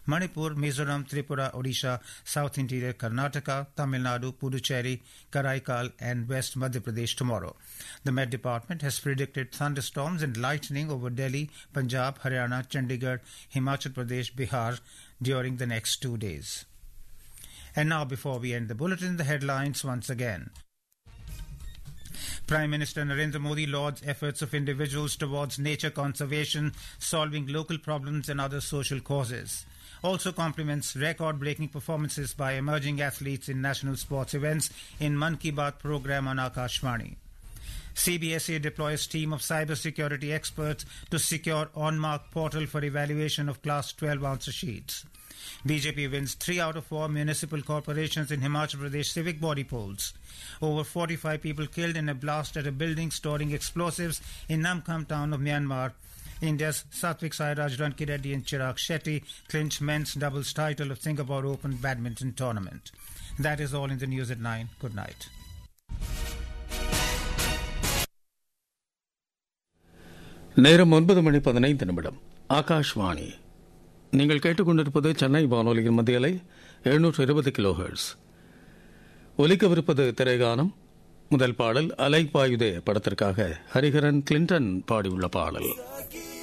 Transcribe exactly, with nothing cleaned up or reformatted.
Manipur, Mizoram, Tripura, Odisha, South Interior, Karnataka, Tamil Nadu, Puducherry, Karaikal and West Madhya Pradesh tomorrow. The Met Department has predicted thunderstorms and lightning over Delhi, Punjab, Haryana, Chandigarh, Himachal Pradesh, Bihar during the next two days. And now, before we end the bulletin, the headlines once again. Prime Minister Narendra Modi lauds efforts of individuals towards nature conservation, solving local problems and other social causes. Also compliments record-breaking performances by emerging athletes in national sports events in Mann Ki Baat program on Akashvani. C B S E deploys team of cybersecurity experts to secure on-mark portal for evaluation of class twelve answer sheets. B J P wins three out of four municipal corporations in Himachal Pradesh civic body polls. Over forty-five people killed in a blast at a building storing explosives in Namkham town of Myanmar. India's Satvik Sairaj, Ranki Reddy and Chirag Shetty clinch men's doubles title of Singapore Open badminton tournament. That is all in the news at nine. Good night. நேரம் ஒன்பது மணி பதினைந்து நிமிடம். ஆகாஷ்வாணி. நீங்கள் கேட்டுக்கொண்டிருப்பது சென்னை வானொலியின் மத்தியலை எழுநூற்று இருபது கிலோ ஹெர்ட்ஸ். ஒலிக்கவிருப்பது திரைகானம். முதல் பாடல் அலை பாயுதே படத்திற்காக ஹரிஹரன் கிளின்டன் பாடியுள்ள பாடல்.